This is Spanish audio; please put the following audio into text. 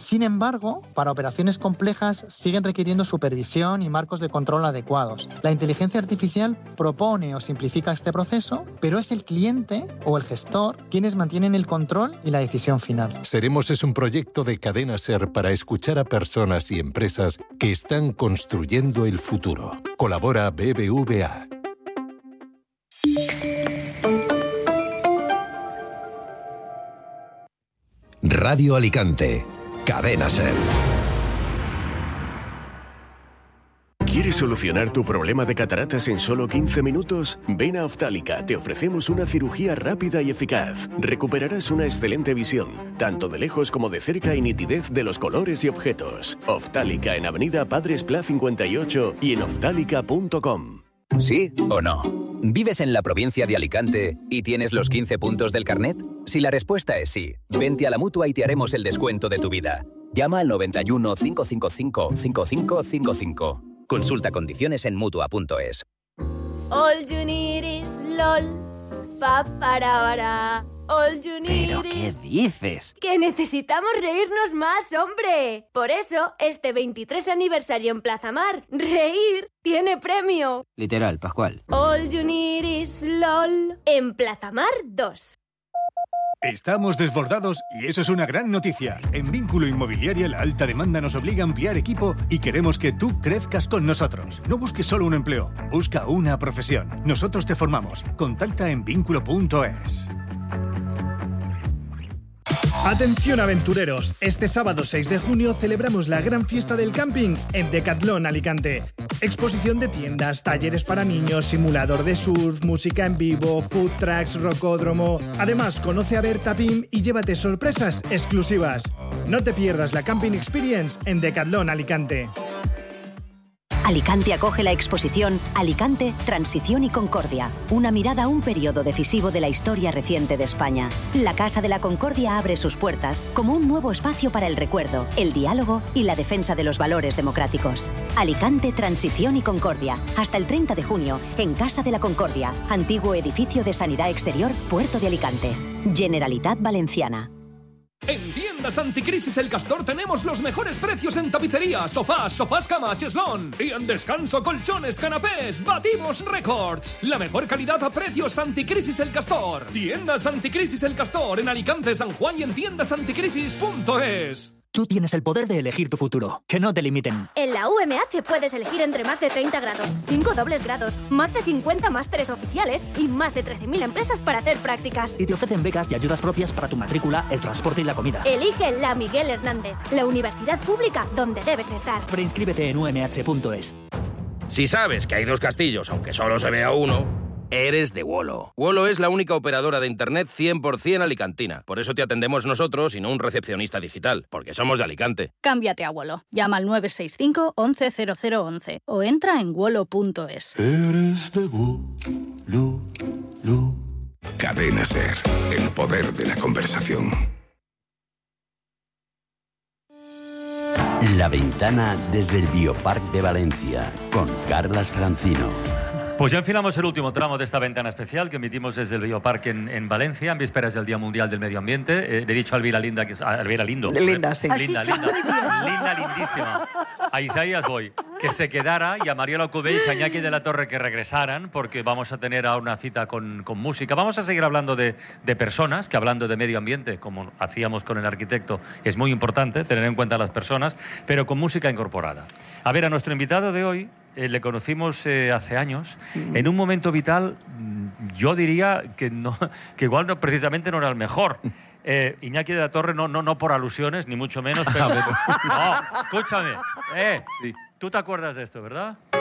Sin embargo, para operaciones complejas siguen requiriendo supervisión y marcos de control adecuados. La inteligencia artificial propone o simplifica este proceso, pero es el cliente o el gestor quienes mantienen el control y la decisión final. Seremos es un proyecto de Cadena SER para escuchar a personas y empresas que están construyendo el futuro. Colabora BBVA. Radio Alicante, Cadena SER. ¿Quieres solucionar tu problema de cataratas en solo 15 minutos? Ven a Oftálica, te ofrecemos una cirugía rápida y eficaz. Recuperarás una excelente visión, tanto de lejos como de cerca, y nitidez de los colores y objetos. Oftálica en Avenida Padres Pla 58 y en oftálica.com. ¿Sí o no? ¿Vives en la provincia de Alicante y tienes los 15 puntos del carnet? Si la respuesta es sí, vente a la Mutua y te haremos el descuento de tu vida. Llama al 91 555 5555. Consulta condiciones en Mutua.es. All you need is LOL. Pa-para-para. All you need ¿Pero qué is... dices? ¡Que necesitamos reírnos más, hombre! Por eso, este 23 aniversario en Plaza Mar, reír tiene premio. Literal, Pascual. All you need is LOL. En Plaza Mar 2. Estamos desbordados y eso es una gran noticia. En Vínculo Inmobiliaria la alta demanda nos obliga a ampliar equipo y queremos que tú crezcas con nosotros. No busques solo un empleo, busca una profesión. Nosotros te formamos. Contacta en vínculo.es. Atención aventureros, este sábado 6 de junio celebramos la gran fiesta del camping en Decathlon Alicante. Exposición de tiendas, talleres para niños, simulador de surf, música en vivo, food trucks, rocódromo. Además, conoce a Berta Pim y llévate sorpresas exclusivas. No te pierdas la Camping Experience en Decathlon Alicante. Alicante acoge la exposición Alicante, Transición y Concordia. Una mirada a un periodo decisivo de la historia reciente de España. La Casa de la Concordia abre sus puertas como un nuevo espacio para el recuerdo, el diálogo y la defensa de los valores democráticos. Alicante, Transición y Concordia. Hasta el 30 de junio, en Casa de la Concordia, antiguo edificio de Sanidad Exterior, Puerto de Alicante. Generalitat Valenciana. En Tiendas Anticrisis El Castor tenemos los mejores precios en tapicería, sofás cama, cheslón. Y en descanso, colchones, canapés, batimos récords. La mejor calidad a precios. Anticrisis El Castor. Tiendas Anticrisis El Castor en Alicante, San Juan y en tiendasanticrisis.es. Tú tienes el poder de elegir tu futuro. Que no te limiten. En la UMH puedes elegir entre más de 30 grados, 5 dobles grados, más de 50 másteres oficiales y más de 13.000 empresas para hacer prácticas. Y te ofrecen becas y ayudas propias para tu matrícula, el transporte y la comida. Elige la Miguel Hernández, la universidad pública donde debes estar. Preinscríbete en umh.es. Si sabes que hay dos castillos, aunque solo se vea uno, eres de Wolo. Wolo es la única operadora de Internet 100% alicantina. Por eso te atendemos nosotros y no un recepcionista digital, porque somos de Alicante. Cámbiate a Wolo. Llama al 965 11 0011 o entra en wolo.es. Eres de Wolo. Cadena SER, el poder de la conversación. La ventana desde el Biopark de Valencia, con Carlas Francino. Pues ya enfilamos el último tramo de esta ventana especial que emitimos desde el Bioparque en Valencia, en vísperas del Día Mundial del Medio Ambiente. Le he dicho a Elvira Linda, que es Elvira Lindo. Linda, sí. Linda, lindísima. A Isaías voy. Que se quedara, y a Mariola Cubell y a Iñaki de la Torre que regresaran, porque vamos a tener ahora una cita con música. Vamos a seguir hablando de personas, que hablando de medio ambiente, como hacíamos con el arquitecto, es muy importante tener en cuenta a las personas, pero con música incorporada. A ver, a nuestro invitado de hoy le conocimos hace años, en un momento vital, yo diría que igual no, precisamente no era el mejor. Iñaki de la Torre, no por alusiones, ni mucho menos, pero... No, escúchame. Sí. Tú te acuerdas de esto, ¿verdad?